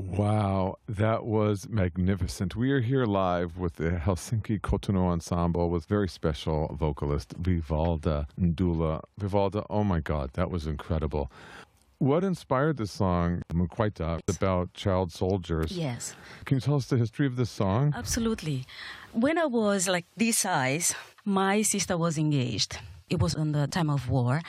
Wow, that was magnificent. We are here live with the Helsinki Cotonou Ensemble with very special vocalist Vivalda Ndula. Vivalda, oh my God, that was incredible. What inspired this song, Mukwaita, about child soldiers? Yes. Can you tell us the history of this song? Absolutely. When I was like this size, my sister was engaged. It was in the time of war.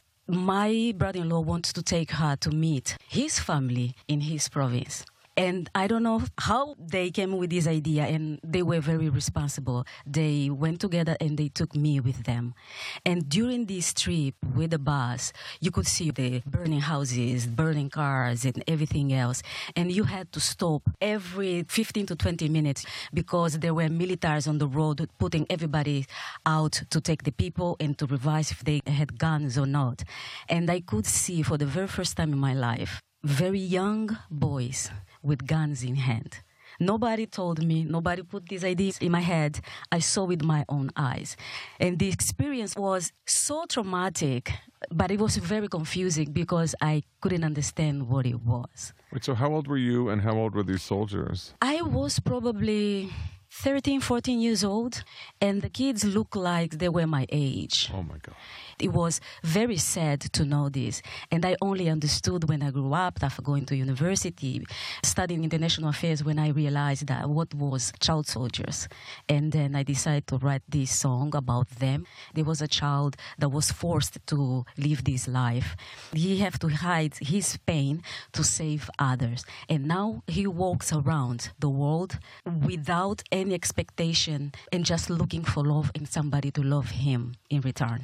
My brother-in-law wanted to take her to meet his family in his province. And I don't know how they came with this idea, and they were very responsible. They went together and they took me with them. And during this trip with the bus, you could see the burning houses, burning cars, and everything else. And you had to stop every 15 to 20 minutes because there were militaries on the road putting everybody out to take the people and to revise if they had guns or not. And I could see for the very first time in my life, very young boys with guns in hand. Nobody told me, nobody put these ideas in my head. I saw with my own eyes. And the experience was so traumatic, but it was very confusing because I couldn't understand what it was. Wait, so how old were you and how old were these soldiers? I was probably 13, 14 years old, and the kids looked like they were my age. Oh my God. It was very sad to know this. And I only understood when I grew up, after going to university, studying international affairs, when I realized that what was child soldiers. And then I decided to write this song about them. There was a child that was forced to live this life. He had to hide his pain to save others. And now he walks around the world without any expectation and just looking for love and somebody to love him in return.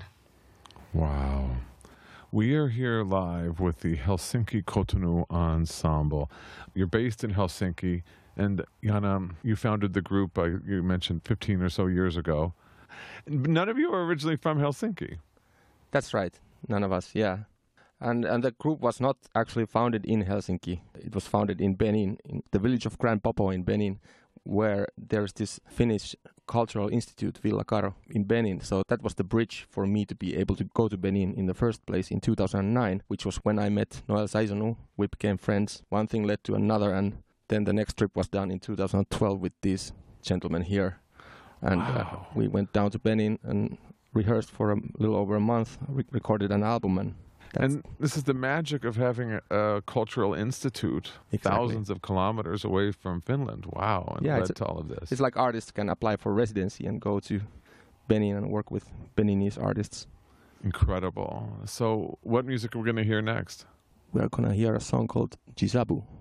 Wow. We are here live with the Helsinki Cotonou Ensemble. You're based in Helsinki, and Jana, you founded the group, you mentioned 15 or so years ago. None of you are originally from Helsinki. That's right. None of us, yeah. And the group was not actually founded in Helsinki. It was founded in Benin, in the village of Grand Popo in Benin, where there's this Finnish Cultural Institute, Villa Karo, in Benin. So that was the bridge for me to be able to go to Benin in the first place in 2009, which was when I met Noel Saisonu. We became friends. One thing led to another, and then the next trip was done in 2012 with these gentlemen here. And wow. We went down to Benin and rehearsed for a little over a month, recorded an album, and this is the magic of having a cultural institute thousands of kilometers away from Finland. Wow, and led to all of this. It's like artists can apply for residency and go to Benin and work with Beninese artists. Incredible. So what music are we going to hear next? We're going to hear a song called Jisabu.